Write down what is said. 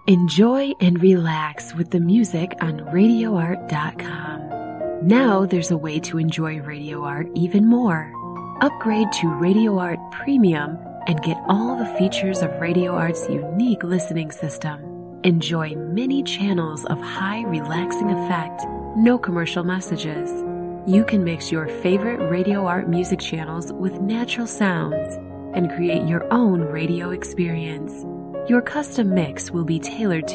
Enjoy and relax with the music on RadioArt.com. Now there's a way to enjoy Radio Art even more. Upgrade to Radio Art Premium and get all the features of Radio Art's unique listening system. Enjoy many channels of high relaxing effect, no commercial messages. You can mix your favorite Radio Art music channels with natural sounds and create your own radio experience. Your custom mix will be tailored to